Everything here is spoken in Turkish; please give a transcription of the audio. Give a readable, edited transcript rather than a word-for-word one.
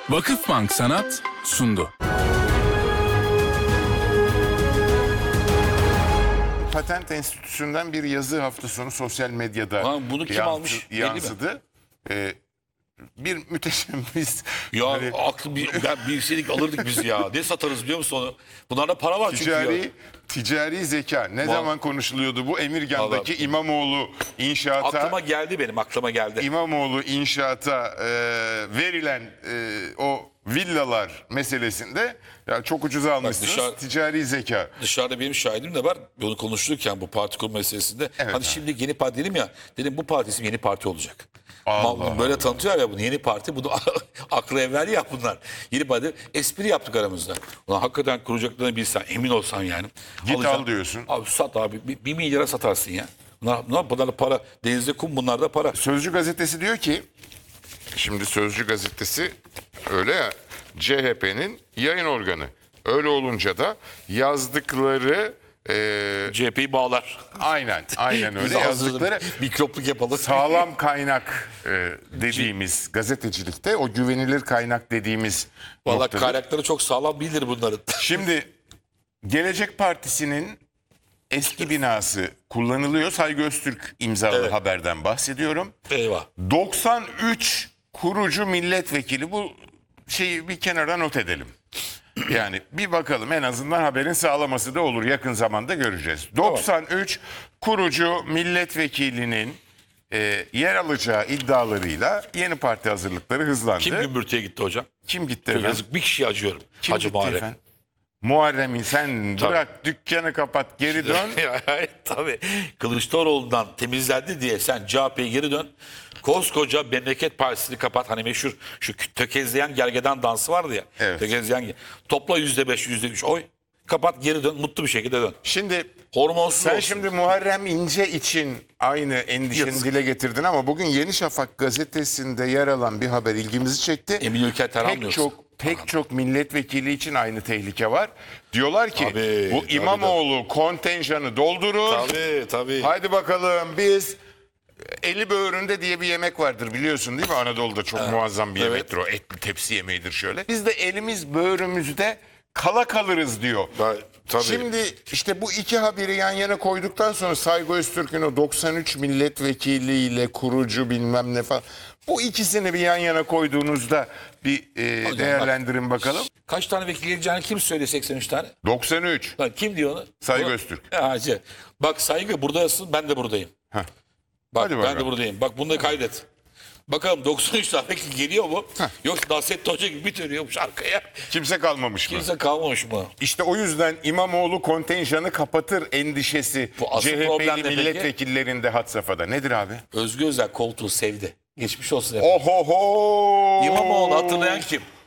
Vakıfbank Sanat sundu. Patent Enstitüsü'nden bir yazı hafta sonu sosyal medyada Bunu kim almış? Belli mi? yansıdı. Bir müteşebbis. Ya hani ben bilseydik alırdık biz ya. Ne satarız biliyor musun onu? Bunlarda para var çünkü ya. ticari zeka. Ne zaman konuşuluyordu bu? Emirgan'daki Vallahi. İmamoğlu inşaata. Aklıma geldi. İmamoğlu inşaata verilen o villalar meselesinde ya çok ucuza almışsınız. Ticari zeka. Dışarıda benim şahidim de var. Bunu konuşurken bu parti kurma meselesinde. Evet, hani şimdi yeni parti dedim ya. Dedim bu parti ismi Yeni Parti olacak. Allah Böyle tanıtıyor ya bunu Yeni Parti. Bunu aklı evvel ya bunlar. Yeni Parti. Espri yaptık aramızda. Ulan hakikaten kuracaklarını bilsen emin olsan yani. Git al diyorsun. Abi sat abi. 1 milyara satarsın ya. Bunlar para. Denizde kum, bunlar da para. Sözcü gazetesi diyor ki, şimdi Sözcü gazetesi öyle ya, CHP'nin yayın organı. Öyle olunca da yazdıkları CHP'yi bağlar. aynen öyle Biz yazdıkları mikropluk yapalım. sağlam kaynak dediğimiz gazetecilikte o güvenilir kaynak dediğimiz Valla noktada. kaynakları çok sağlam bilir bunların. Şimdi Gelecek Partisi'nin eski binası kullanılıyor. Saygı Öztürk imzalı haberden bahsediyorum. Eyvah. 93 kurucu milletvekili, bu şeyi bir kenara not edelim. Yani bir bakalım, en azından haberin sağlaması da olur. Yakın zamanda göreceğiz. 93 kurucu milletvekilinin yer alacağı iddialarıyla yeni parti hazırlıkları hızlandı. Kim gümbürtüye gitti hocam? Kim gitti Çok efendim? yazık, bir kişiye acıyorum. Kim Hacı gitti Muharrem. efendim? Muharrem'in sen bırak dükkanı kapat geri dön. Tabii. Kılıçdaroğlu'ndan temizlendi diye sen CHP'ye geri dön. Koskoca Memleket Partisi'ni kapat. Hani meşhur şu tökezleyen gergedan dansı vardı ya. Evet. Tökezleyen. Topla %5, %3 oy. Kapat geri dön. Mutlu bir şekilde dön. Şimdi Hormonsuz sen olsun. şimdi Muharrem İnce için aynı endişeni Yazık. dile getirdin ama bugün Yeni Şafak gazetesinde yer alan bir haber ilgimizi çekti. Emin Ülker Terhan diyorsun. Pek çok milletvekili için aynı tehlike var. Diyorlar ki Tabii, bu İmamoğlu kontenjanı doldurur. Tabii. Haydi bakalım biz eli böğründe diye bir yemek vardır, biliyorsun değil mi? Anadolu'da çok muazzam bir yemektir o. Etli tepsi yemeğidir şöyle. Biz de elimiz böğrümüzde kala kalırız diyor. Tabii. Şimdi işte bu iki haberi yan yana koyduktan sonra Saygı Öztürk'ün o 93 milletvekiliyle kurucu bilmem ne falan, bu ikisini bir yan yana koyduğunuzda bir değerlendirin bakalım. Kaç tane vekil geleceğini kim söylüyor, 83 tane? 93. Lan kim diyor onu? Saygı Öztürk. Hacı. Bak Saygı buradasın, ben de buradayım. Heh. Bak Hadi ben bakalım. de buradayım. Bak bunu da kaydet. Bakalım 93 tane vekil geliyor mu? Yoksa Nasrettin Hoca gibi bitiriyormuş arkaya. Kimse kalmamış mı? Kimse kalmamış mı? İşte o yüzden İmamoğlu kontenjanı kapatır endişesi Bu asıl problem CHP'li ne peki? milletvekillerinde had safhada. Nedir abi? Özgür Özel koltuğu sevdi. Geçmiş olsun efendim. Ohoho! İmamoğlu hatırlayan kim?